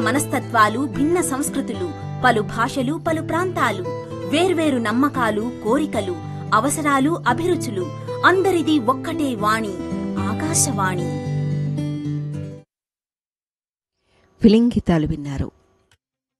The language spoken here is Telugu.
మనస్తత్వాలు, భిన్న సంస్కృతులు, పలు భాషలు, పలు ప్రాంతాలు, వేర్వేరు నమ్మకాలు, కోరికలు, అవసరాలు, అభిరుచులు, అందరిది ఒక్కటే వాణి, ఆకాశవాణి. ఫిలిం గీతాలు విన్నారు.